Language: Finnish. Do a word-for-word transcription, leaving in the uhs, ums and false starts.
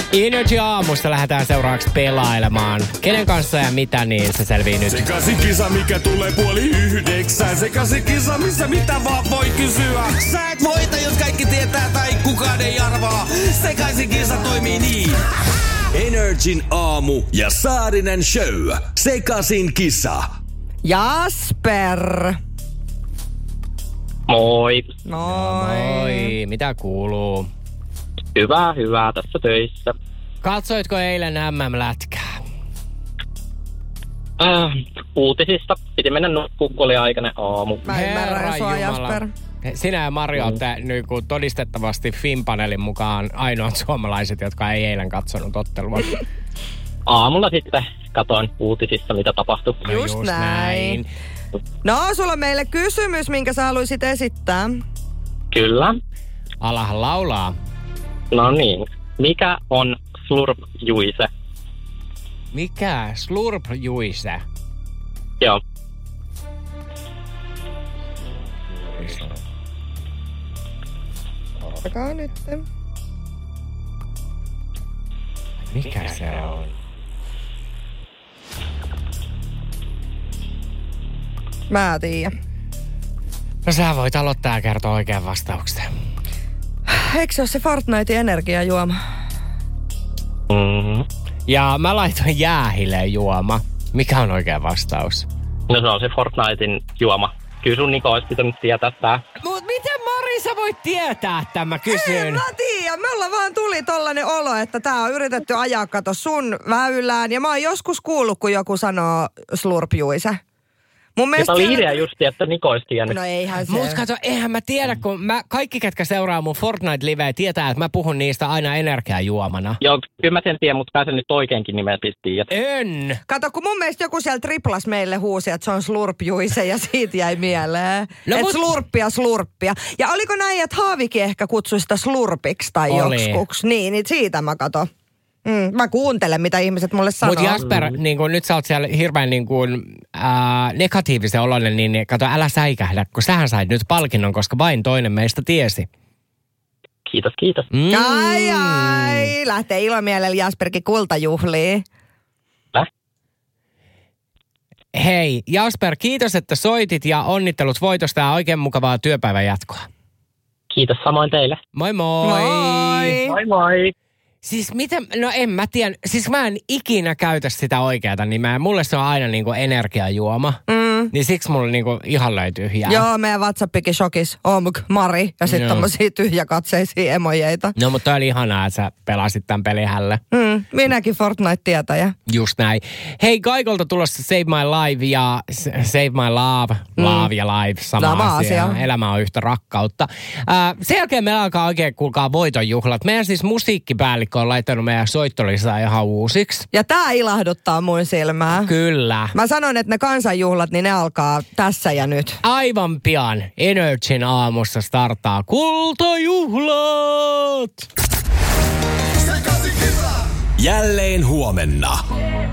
Energy aamusta lähdetään seuraavaksi pelailemaan. Kenen kanssa ja mitä, niin se selvii nyt. Sekaisin kisa, mikä tulee puoli yhdeksän. Sekaisin kisa, missä mitä vaan voi kysyä. Sä et voita, jos kaikki tietää tai kukaan ei arvaa. Sekaisin kisa toimii niin. Energin aamu ja Saarinen show. Sekaisin kisa. Jasper. Moi. Moi. Moi, mitä kuuluu? Hyvää, hyvää tässä töissä. Katsoitko eilen M M-lätkää? Äh, uutisista. Piti mennä nukkuun, kun oli aikainen aamu. Mä ymmärrän sua, Jasper. Sinä ja Mari olette mm. niin kuin todistettavasti Fin-paneelin mukaan ainoat suomalaiset, jotka ei eilen katsonut ottelua. Aamulla sitten katoin uutisissa, mitä tapahtui. No just, just näin. näin. No, sulla on meille kysymys, minkä sä haluaisit esittää. Kyllä. Alahan laulaa. No niin. Mikä on slurp-juise? Mikä? Slurp-juise? Joo. Ottakaa nyt. Mikä se on? Mä tiedän. No sä voit aloittaa ja kertoa oikean vastauksen. Eikö se ole se Fortnitein energiajuoma? Mm-hmm. Ja mä laitoin jäähileen juoma. Mikä on oikea vastaus? No se on se Fortnitein juoma. Kyllä sun Niko olisi pitänyt tietää tää. Mut miten Mari sä voit tietää tämän, mä kysyn? En mä tiedä. Meillä vaan tuli tollanen olo, että tää on yritetty ajaa kato sun väylään. Ja mä oon joskus kuullut, kun joku sanoo slurpjuise. Mun mielestä... Tämä oli idea justi, että Niko olisi tiennyt. No eihän se. Mut kato, eihän mä tiedä, kun mä, kaikki, ketkä seuraa mun Fortnite-liveä, tietää, että mä puhun niistä aina energiajuomana. Joo, kyllä mä sen tiedän, mutta pääsen nyt oikeinkin nimen pistiin. En! Kato, kun mun mielestä joku siellä triplas meille huusi, että se on slurpjuise ja siitä jäi mieleen. No, että mut... slurppia, slurppia. Ja oliko näin, että Haavikin ehkä kutsui sitä slurpiksi tai Oli. joksikuksi? Niin, niin siitä mä kato. Mm, mä kuuntelen, mitä ihmiset mulle sanoo. Mutta Jasper, mm. niin kun nyt sä oot siellä hirveän niin kun, ää, negatiivisen oloinen, niin kato, älä säikähdä, kun sähän sait nyt palkinnon, koska vain toinen meistä tiesi. Kiitos, kiitos. Mm. Ai ai, lähtee ilomielellä Jasperkin kultajuhliin. Läh? Hei, Jasper, kiitos, että soitit ja onnittelut voitosta ja oikein mukavaa työpäivän jatkoa. Kiitos samoin teille. Moi moi! Moi! Moi moi! Siis miten, no en mä tiedä, siis mä en ikinä käytä sitä oikeata nimeä. Mulle se on aina niinku energiajuoma. Mm. Niin siksi mulla niinku ihan löi tyhjää. Joo, meidän WhatsAppikin shokis. Omg, Mari ja sitten tommosia tyhjäkatseisia emojeita. No, mutta oli ihanaa, että sä pelasit tämän pelin hälle. Mm, minäkin Fortnite-tietäjä. Just näin. Hei, Kaikolta tulossa Save My Life ja Save My Love. Mm. Love ja life, sama, sama asia. asia. Elämä on yhtä rakkautta. Äh, sen jälkeen meillä alkaa oikein, kuulkaa, voitonjuhlat. Meidän siis musiikkipäällikkö on laittanut meidän soittolistaa ihan uusiksi. Ja tää ilahduttaa mun silmää. Kyllä. Mä sanon, että ne kansanjuhlat, niin ne alkaa tässä ja nyt. Aivan pian Energin aamussa startaa kultajuhlat! Jälleen huomenna.